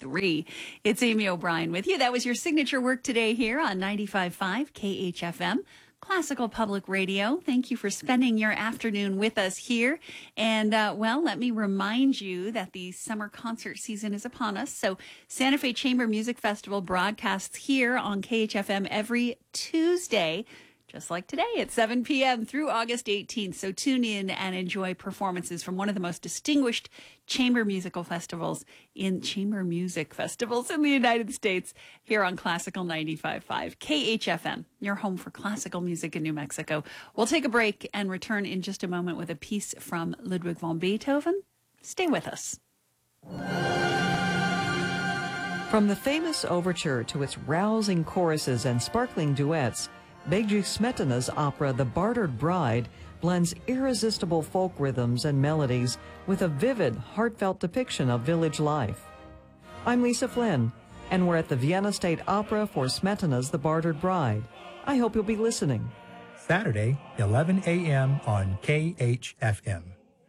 3. It's Amy O'Brien with you. That was your signature work today here on 95.5 KHFM. Classical Public Radio. Thank you for spending your afternoon with us here. And, let me remind you that the summer concert season is upon us. So Santa Fe Chamber Music Festival broadcasts here on KHFM every Tuesday, just like today at 7 p.m. through August 18th. So tune in and enjoy performances from one of the most distinguished chamber music festivals in the United States here on Classical 95.5 KHFM, your home for classical music in New Mexico. We'll take a break and return in just a moment with a piece from Ludwig van Beethoven. Stay with us. From the famous overture to its rousing choruses and sparkling duets, Bedřich Smetana's opera The Bartered Bride blends irresistible folk rhythms and melodies with a vivid, heartfelt depiction of village life. I'm Lisa Flynn, and we're at the Vienna State Opera for Smetana's The Bartered Bride. I hope you'll be listening. Saturday, 11 a.m. on KHFM.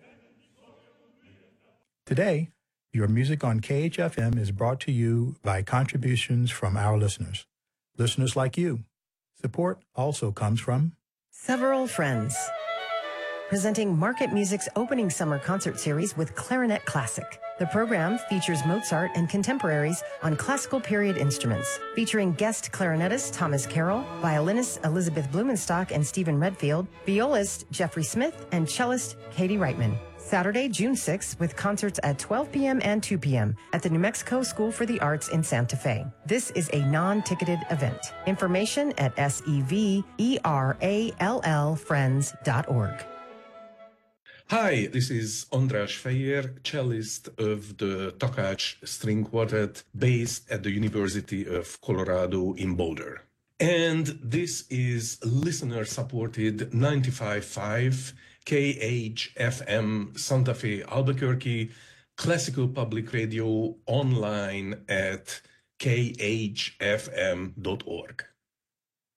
Today, your music on KHFM is brought to you by contributions from our listeners. Listeners like you. Support also comes from Several Friends, presenting Market Music's opening summer concert series with Clarinet Classic. The program features Mozart and contemporaries on classical period instruments, featuring guest clarinetist Thomas Carroll, violinists Elizabeth Blumenstock and Stephen Redfield, violist Jeffrey Smith, and cellist Katie Reitman. Saturday, June 6th, with concerts at 12 p.m. and 2 p.m. at the New Mexico School for the Arts in Santa Fe. This is a non-ticketed event. Information at severallfriends.org. Hi, this is András Fejér, cellist of the Takács String Quartet based at the University of Colorado in Boulder. And this is listener-supported 95.5 KHFM Santa Fe, Albuquerque, Classical Public Radio online at khfm.org.